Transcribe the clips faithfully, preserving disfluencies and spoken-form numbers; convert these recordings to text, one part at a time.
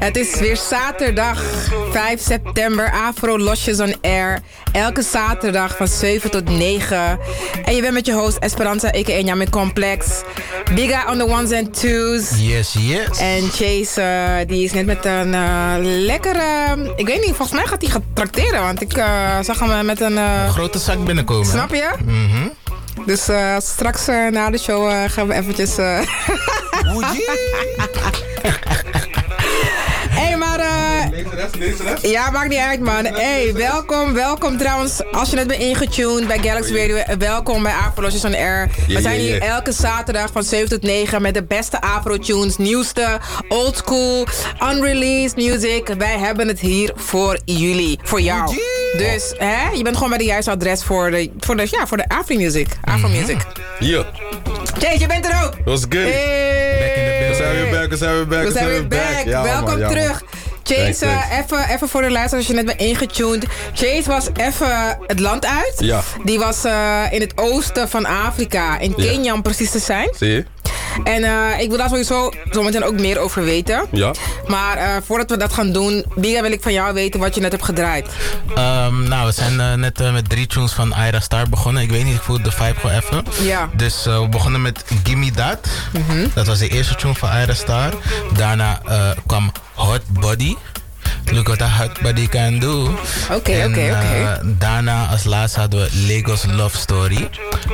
Het is weer zaterdag vijf september. Afro Losjes on Air. Elke zaterdag van zeven tot negen. En je bent met je host Esperanza, a k a. Nyame Complex. Biga on the ones and twos. Yes, yes. En Chase, uh, die is net met een uh, lekkere... Ik weet niet, volgens mij gaat hij gaan trakteren. Want ik uh, zag hem met een... Uh, een grote zak binnenkomen. Snap je? Mm-hmm. Dus uh, straks uh, na de show uh, gaan we eventjes... Uh... Hé, hey, maar... Uh... Lees de rest, lees de rest. Ja, maakt niet uit, man. Hé, hey, welkom, welkom trouwens. Als je net bent ingetuned bij Galaxy Radio, welkom bij Afro Losjes on Air. We zijn hier elke zaterdag van zeven tot negen met de beste Afro-tunes, nieuwste, old school, unreleased music. Wij hebben het hier voor jullie, voor jou. Dus, hè, je bent gewoon bij de juiste adres voor de, voor de, ja, voor de Afro-music. Afro-music. Ja. Chase, je bent er ook. What's good? Hey. Back in the building. We zijn weer back, we zijn weer back, We zijn weer back. Ja, welkom man, ja, terug. Man. Chase, uh, even, even voor de luisteraars als je net bent ingetuned. Chase was even het land uit. Ja. Die was uh, in het oosten van Afrika, in Kenia ja. om precies te zijn. Zie je? En uh, ik wil daar sowieso zometeen ook meer over weten. Ja. Maar uh, voordat we dat gaan doen, Biga, wil ik van jou weten wat je net hebt gedraaid. Um, nou, we zijn uh, net uh, met drie tunes van Ira Star begonnen. Ik weet niet, ik voel de vibe gewoon even. Ja. Dus uh, we begonnen met Gimme That. Mm-hmm. Dat was de eerste tune van Ira Star. Daarna uh, kwam Hot Body. Look what a hot body can do. Oké, oké, oké. Daarna als laatste hadden we Lagos Love Story.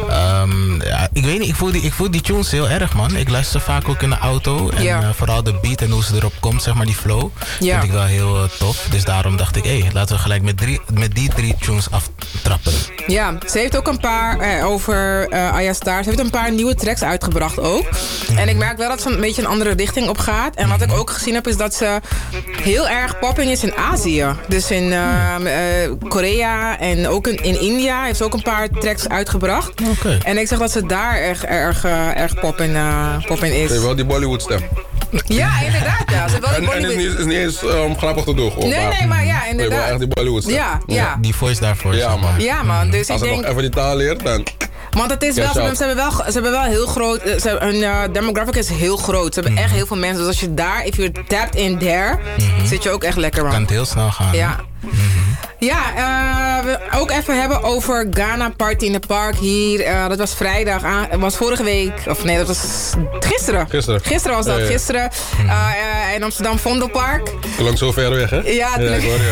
Um, ja, ik weet niet, ik voel, die, ik voel die tunes heel erg, man. Ik luister vaak ook in de auto. En ja. uh, vooral de beat en hoe ze erop komt, zeg maar, die flow. Ja. Vind ik wel heel uh, tof. Dus daarom dacht ik, hé, hey, laten we gelijk met, drie, met die drie tunes aftrappen. Ja, ze heeft ook een paar, eh, over uh, Aya Star, ze heeft een paar nieuwe tracks uitgebracht ook. Mm-hmm. En ik merk wel dat ze een beetje een andere richting op gaat. En wat mm-hmm. ik ook gezien heb, is dat ze heel erg popping is in Azië. Dus in uh, uh, Korea en ook in, in India heeft ze ook een paar tracks uitgebracht. Okay. En ik zeg dat ze daar erg, erg, uh, erg pop in, uh, pop in is. Ze heeft wel die Bollywood stem. Ja, inderdaad. Ja. Ze wel die en, en is niet, is niet eens um, grappig te doen. Gewoon, nee, maar, nee, maar ja, inderdaad. Wel echt die Bollywood stem. Ja, ja. ja. Die voice daarvoor. Ja, man. Ja, man. Dus als ik ze denk... nog even die taal leert, dan... Want het is wel, ze, ze, hebben wel, ze hebben wel heel groot, ze, hun uh, demographic is heel groot. Ze hebben mm-hmm. echt heel veel mensen. Dus als je daar, if you're tapped in there, mm-hmm. zit je ook echt lekker, man. Kan het heel snel gaan. Ja. Mm-hmm. Ja, uh, we ook even hebben over Ghana Party in the Park hier. Uh, dat was vrijdag, aan, was vorige week, of nee, dat was gisteren. Gisteren. Gisteren was dat, ja, ja. gisteren. Uh, uh, in Amsterdam Vondelpark. Lang zo ver weg, hè? Ja, het ja, ik hoor je.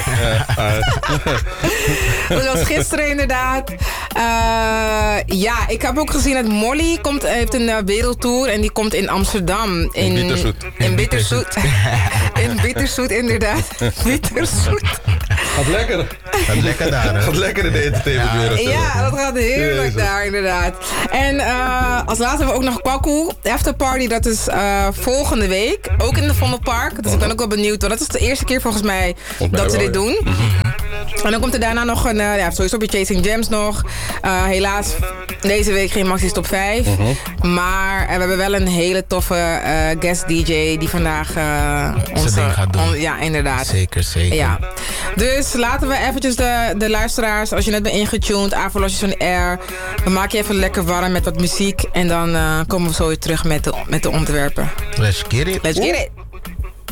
Ja. Dat was gisteren inderdaad. Uh, ja, ik heb ook gezien dat Molly komt, heeft een uh, wereldtour en die komt in Amsterdam. In, in Bitterzoet. In Bitterzoet. In Bitterzoet, inderdaad. Bitterzoet. Gaat lekker. Gaat lekker daar, hè? Gaat lekker in de entertainmentwereld. Ja, ja, dat gaat heerlijk ja, daar, inderdaad. En uh, als laatste hebben we ook nog Kwaku. Afterparty, dat is uh, volgende week. Ook in de Vondelpark. Dus ik ben ook wel benieuwd. Want dat is de eerste keer volgens mij volgens dat ze dit doen. Ja. En dan komt er daarna nog een... Uh, ja, sowieso bij Chasing Gems nog. Uh, helaas deze week geen Maxi's Top vijf. Uh-huh. Maar uh, we hebben wel een hele toffe uh, guest D J die vandaag uh, onze ding gaat doen. On, ja, inderdaad. Zeker, zeker. Ja. Dus laten we eventjes de, de luisteraars, als je net bent ingetuned, Afro Losjes on Air, we maken je even lekker warm met wat muziek en dan uh, komen we zo weer terug met de, met de onderwerpen. Let's get it. Let's get it.